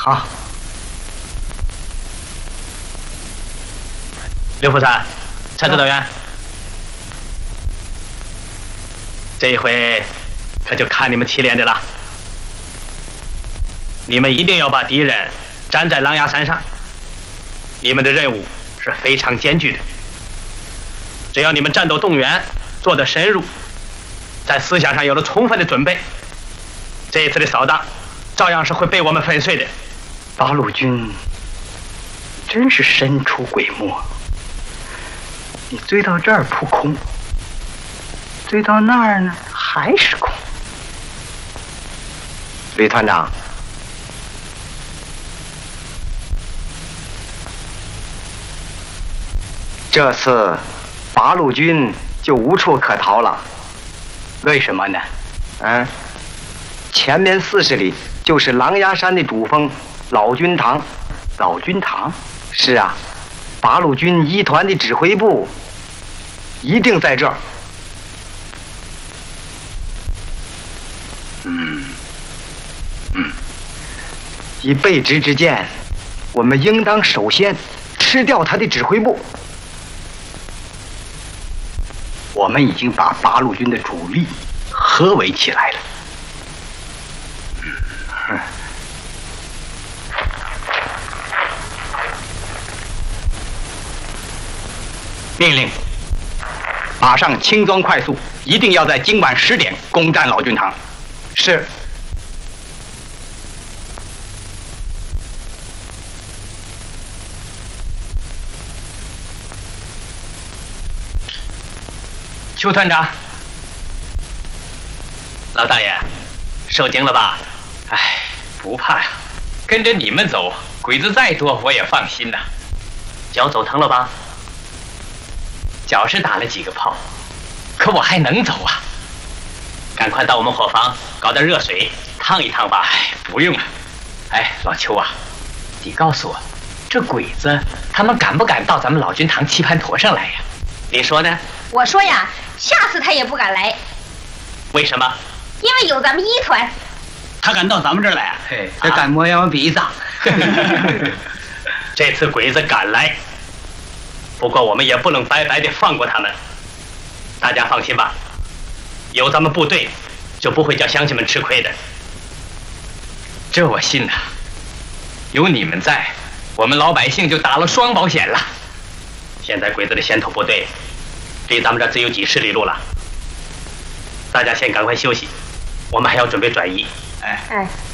好。 刘副参，陈指导员，这一回可就看你们7连的了。你们一定要把敌人斩在狼牙山上。你们的任务是非常艰巨的。只要你们战斗动员做得深入，在思想上有了充分的准备，这一次的扫荡照样是会被我们粉碎的。 八路军真是神出鬼没。你追到这儿扑空，追到那儿呢还是空。吕团长，这次八路军就无处可逃了。为什么呢？前面40里就是狼牙山的主峰老君堂。老君堂？是啊，八路军1团的指挥部一定在这儿。以备职之见，我们应当首先吃掉他的指挥部。我们已经把八路军的主力合围起来了。命令，马上轻装快速，一定要在今晚10点攻占老君堂。是。邱团长， 老大爷，受惊了吧？ 哎，不怕呀，跟着你们走，鬼子再多我也放心呐。 脚走疼了吧？ 脚是打了几个炮，可我还能走啊！ 赶快到我们伙房搞点热水烫一烫吧。 哎，不用了。哎，老邱啊，你告诉我，这鬼子他们敢不敢到咱们老君堂棋盘坨上来呀？ 你说呢？ 我说呀，下次他也不敢来。 为什么？ 因为有咱们1团。 他敢到咱们这儿来啊？ 嘿，这敢摸样鼻子。 这次鬼子敢来，不过我们也不能白白的放过他们。大家放心吧，有咱们部队，就不会叫乡亲们吃亏的。 这我信呐，有你们在，我们老百姓就打了双保险了。 现在鬼子的先头部队离咱们这儿只有几10里路了，大家先赶快休息，我们还要准备转移。 哎。